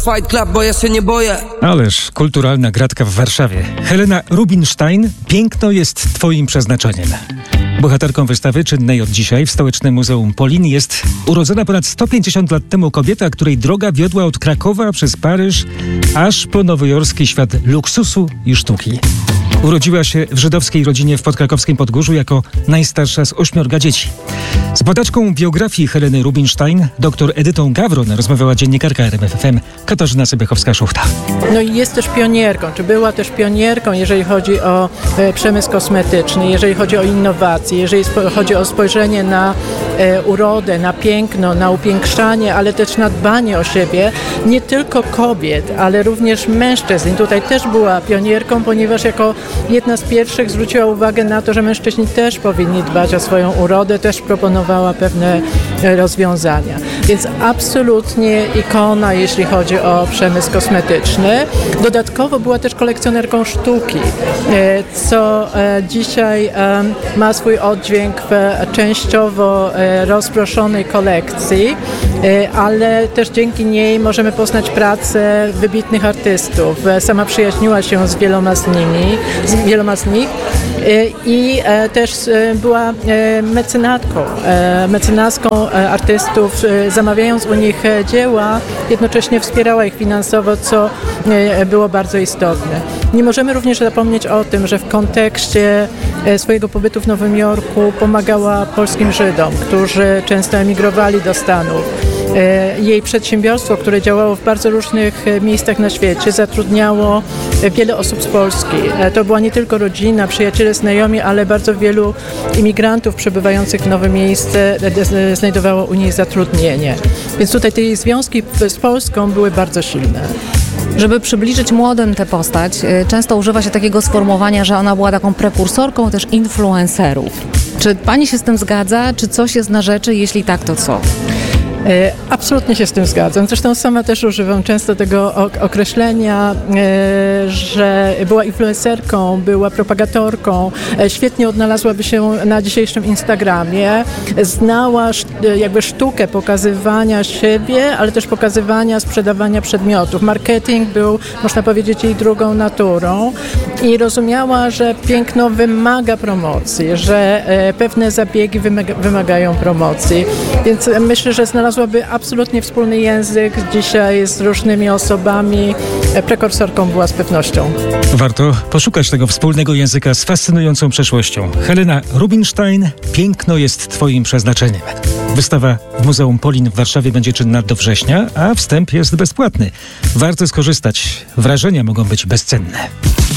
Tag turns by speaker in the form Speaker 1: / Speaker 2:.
Speaker 1: Fight Club, bo ja się nie boję.
Speaker 2: Ależ kulturalna gratka w Warszawie. Helena Rubinstein, piękno jest twoim przeznaczeniem. Bohaterką wystawy czynnej od dzisiaj w Stołecznym Muzeum Polin jest urodzona ponad 150 lat temu kobieta, której droga wiodła od Krakowa przez Paryż aż po nowojorski świat luksusu i sztuki. Urodziła się w żydowskiej rodzinie w podkrakowskim Podgórzu jako najstarsza z 8 dzieci. Z badaczką biografii Heleny Rubinstein, dr Edytą Gawron, rozmawiała dziennikarka RMF FM Katarzyna Sybychowska-Szuchta.
Speaker 3: No i jest też pionierką, czy była też pionierką, jeżeli chodzi o przemysł kosmetyczny, jeżeli chodzi o innowacje, jeżeli chodzi o spojrzenie na urodę, na piękno, na upiększanie, ale też na dbanie o siebie, nie tylko kobiet, ale również mężczyzn. I tutaj też była pionierką, ponieważ jako jedna z pierwszych zwróciła uwagę na to, że mężczyźni też powinni dbać o swoją urodę, też proponowała pewne rozwiązania. Więc absolutnie ikona, jeśli chodzi o przemysł kosmetyczny. Dodatkowo była też kolekcjonerką sztuki, co dzisiaj ma swój oddźwięk w częściowo rozproszonej kolekcji, ale też dzięki niej możemy poznać pracę wybitnych artystów. Sama przyjaźniła się z wieloma z nich i też była mecenaską artystów, zamawiając u nich dzieła, jednocześnie wspierała ich finansowo, co było bardzo istotne. Nie możemy również zapomnieć o tym, że w kontekście swojego pobytu w Nowym Jorku pomagała polskim Żydom, którzy często emigrowali do Stanów. Jej przedsiębiorstwo, które działało w bardzo różnych miejscach na świecie, zatrudniało wiele osób z Polski. To była nie tylko rodzina, przyjaciele, znajomi, ale bardzo wielu imigrantów przebywających w nowe miejsce znajdowało u niej zatrudnienie. Więc tutaj te jej związki z Polską były bardzo silne.
Speaker 4: Żeby przybliżyć młodym tę postać, często używa się takiego sformułowania, że ona była taką prekursorką też influencerów. Czy pani się z tym zgadza? Czy coś jest na rzeczy? Jeśli tak, to co?
Speaker 3: Absolutnie się z tym zgadzam. Zresztą sama też używam często tego określenia, że była influencerką, była propagatorką, świetnie odnalazłaby się na dzisiejszym Instagramie, znała jakby sztukę pokazywania siebie, ale też pokazywania, sprzedawania przedmiotów. Marketing był, można powiedzieć, jej drugą naturą i rozumiała, że piękno wymaga promocji, że pewne zabiegi wymagają promocji. Więc myślę, że znalazłaby absolutnie wspólny język dzisiaj z różnymi osobami. Prekursorką była z pewnością.
Speaker 2: Warto poszukać tego wspólnego języka z fascynującą przeszłością. Helena Rubinstein, piękno jest twoim przeznaczeniem. Wystawa w Muzeum Polin w Warszawie będzie czynna do września, a wstęp jest bezpłatny. Warto skorzystać. Wrażenia mogą być bezcenne.